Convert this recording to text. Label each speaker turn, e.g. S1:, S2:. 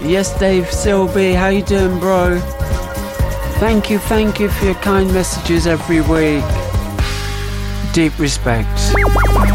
S1: Yes, Dave Silby, how you doing, bro? Thank you for your kind messages every week. Deep respect.